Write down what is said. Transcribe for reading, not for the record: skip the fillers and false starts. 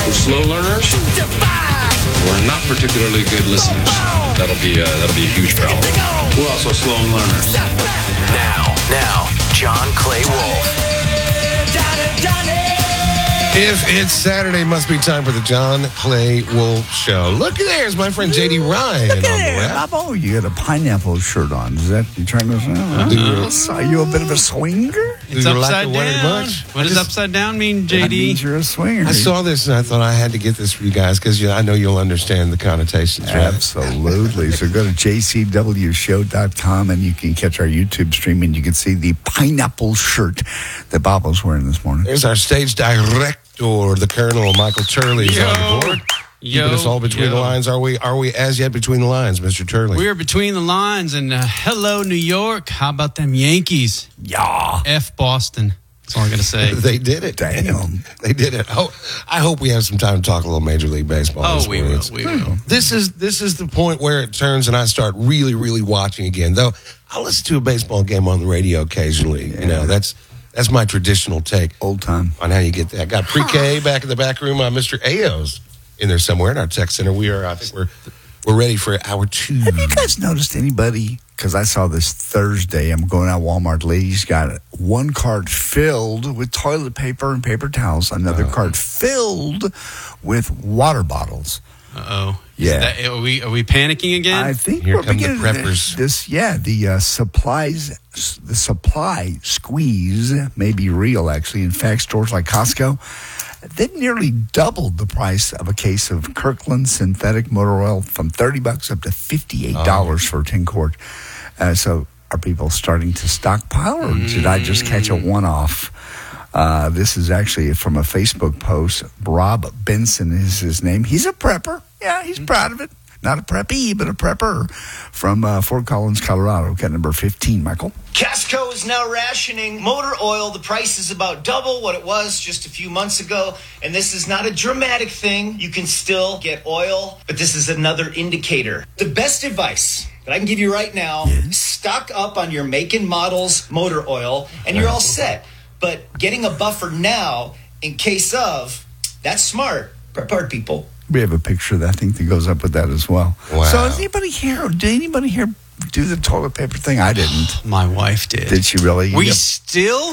For slow learners, we're not particularly good listeners. That'll be a huge problem. We're also slow learners. Now, John Clay Wolf. If it's Saturday, must be time for the John Clay Wolf Show. Look, there's my friend J.D. Ryan on the web. Oh, you got a pineapple shirt on. Is that you trying to say? Are you a bit of a swinger? It's upside down. What does upside down mean, JD? That means you're a swinger. I saw this and I thought I had to get this for you guys because I know you'll understand the connotations, right? Absolutely. So go to jcwshow.com and you can catch our YouTube stream and you can see the pineapple shirt that Bob was wearing this morning. There's our stage director, the Colonel, Michael Turley's on the board. Keeping us all between the lines. Are we as yet between the lines, Mr. Turley? We're between the lines, and hello, New York. How about them Yankees? Yeah. F Boston. That's all I'm going to say. They did it. Damn. They did it. Oh, I hope we have some time to talk a little Major League Baseball. Oh, we will. This is the point where it turns and I start really, really watching again. Though I'll listen to a baseball game on the radio occasionally. You know, that's my traditional take. Old time. On how you get that. Got pre-K back in the back room. Mr. Ayo's in there somewhere in our tech center. I think we're ready for hour 2. Have you guys noticed anybody? Because I saw this Thursday. I'm going out Walmart. Ladies got one cart filled with toilet paper and paper towels. Another cart filled with water bottles. Uh-oh. Yeah. Are we panicking again? I think Here we're come the beginning preppers. The supply squeeze may be real, actually. In fact, stores like Costco, they've nearly doubled the price of a case of Kirkland synthetic motor oil from $30 up to $58 for a 10 quart. So are people starting to stockpile, or did I just catch a one-off? This is actually from a Facebook post. Rob Benson is his name. He's a prepper. Yeah, he's proud of it. Not a preppy, but a prepper from Fort Collins, Colorado. Cut number 15, Michael. Costco is now rationing motor oil. The price is about double what it was just a few months ago. And this is not a dramatic thing. You can still get oil, but this is another indicator. The best advice that I can give you right now, stock up on your make and model's motor oil, and you're all set. But getting a buffer now in case of, that's smart. Prepared people. We have a picture that I think that goes up with that as well. Wow. So did anybody here do the toilet paper thing? I didn't. My wife did. Did she really? We still